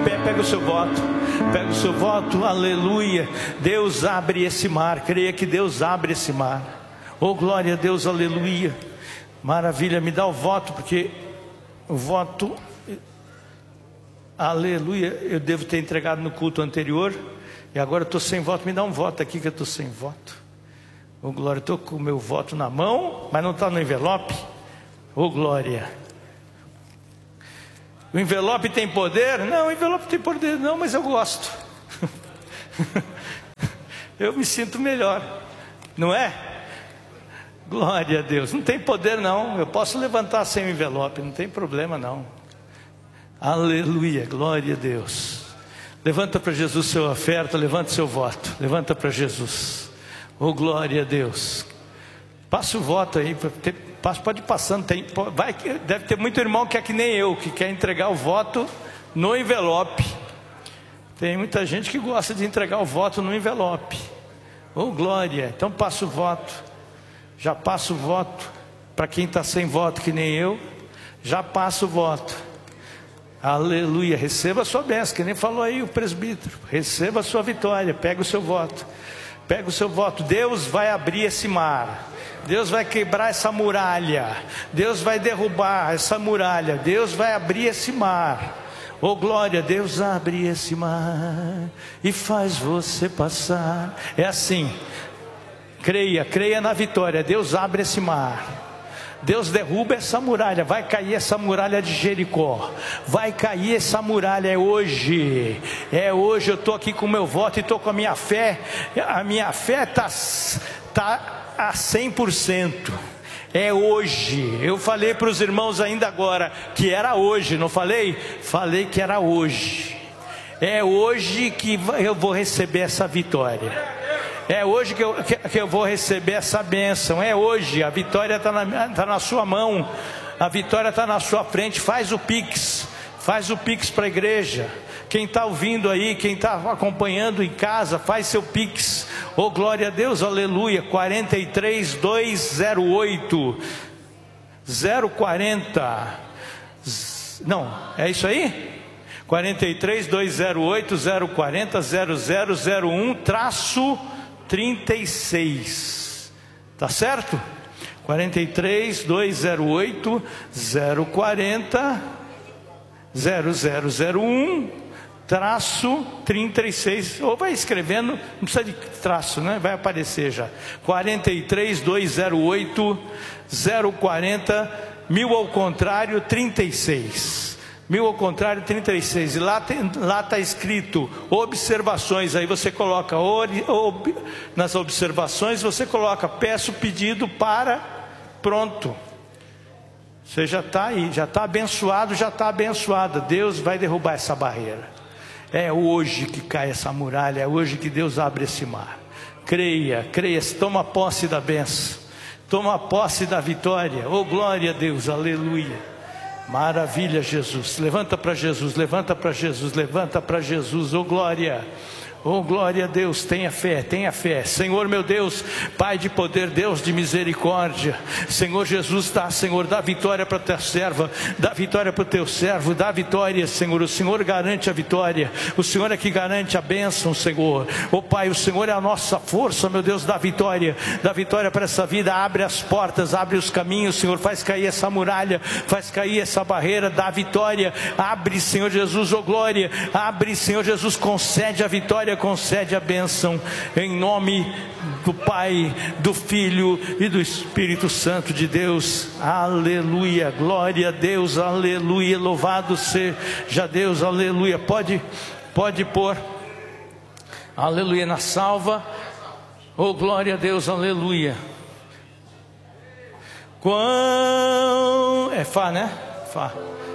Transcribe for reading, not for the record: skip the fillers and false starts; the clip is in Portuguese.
pé, pega o seu voto. Pega o seu voto, aleluia. Deus abre esse mar, creia que Deus abre esse mar. Oh glória a Deus, aleluia. Maravilha, me dá o voto, porque o voto, aleluia, eu devo ter entregado no culto anterior. E agora eu estou sem voto, me dá um voto aqui que eu estou sem voto. Oh glória, estou com o meu voto na mão, mas não está no envelope. Oh glória. O envelope tem poder? Não, o envelope tem poder não, mas eu gosto. Eu me sinto melhor, não é? Glória a Deus. Não tem poder não, eu posso levantar sem o envelope, não tem problema não. Aleluia, glória a Deus. Levanta para Jesus sua oferta, levanta seu voto, levanta para Jesus. Oh glória a Deus. Passa o voto aí, pode ir passando, deve ter muito irmão que é que nem eu, que quer entregar o voto no envelope. Tem muita gente que gosta de entregar o voto no envelope. Oh glória, então passa o voto. Já passa o voto. Para quem está sem voto que nem eu, já passa o voto. Aleluia, receba a sua bênção, que nem falou aí o presbítero. Receba a sua vitória, pega o seu voto. Pega o seu voto. Deus vai abrir esse mar. Deus vai quebrar essa muralha. Deus vai derrubar essa muralha. Deus vai abrir esse mar. Oh glória, Deus abre esse mar e faz você passar. É assim. Creia na vitória. Deus abre esse mar. Deus derruba essa muralha. Vai cair essa muralha de Jericó. Vai cair essa muralha. É hoje. É hoje. Eu estou aqui com o meu voto e estou com a minha fé. A minha fé está a 100%. É hoje. Eu falei para os irmãos ainda agora que era hoje, não falei? Falei que era hoje. É hoje que eu vou receber essa vitória. É hoje que eu vou receber essa bênção. É hoje. A vitória está na sua mão. A vitória está na sua frente. Faz o Pix. Faz o Pix para a igreja. Quem está ouvindo aí, quem está acompanhando em casa, faz seu Pix. Oh glória a Deus, aleluia. 43208 040. Não, é isso aí? 43208 040 0001-36. Tá certo? 43208 040 0001-36, ou vai escrevendo, não precisa de traço, né? Vai aparecer já. 43208 040 1000 ao contrário 36. 1000 ao contrário 36. E lá está escrito observações. Aí você coloca nas observações você coloca peço pedido para, pronto. Você já está aí, já está abençoado, já está abençoada. Deus vai derrubar essa barreira. É hoje que cai essa muralha, é hoje que Deus abre esse mar. Creia, toma posse da bênção, toma posse da vitória. Oh glória a Deus, aleluia. Maravilha, Jesus. Levanta para Jesus, levanta para Jesus, levanta para Jesus. Oh glória. Oh glória a Deus, tenha fé, Senhor meu Deus, Pai de poder, Deus de misericórdia, Senhor Jesus, Senhor, dá vitória para a tua serva, dá vitória para o teu servo, dá vitória, Senhor, o Senhor garante a vitória, o Senhor é que garante a bênção, Senhor. Oh Pai, o Senhor é a nossa força, meu Deus, dá vitória para essa vida, abre as portas, abre os caminhos, Senhor, faz cair essa muralha, faz cair essa barreira, dá vitória, abre, Senhor Jesus, oh glória, abre, Senhor Jesus, concede a vitória, concede a bênção, em nome do Pai, do Filho e do Espírito Santo de Deus. Aleluia, glória a Deus, aleluia, louvado seja Deus, aleluia. Pode pôr, aleluia, na salva. Oh glória a Deus, aleluia. É Fá, né? Fá.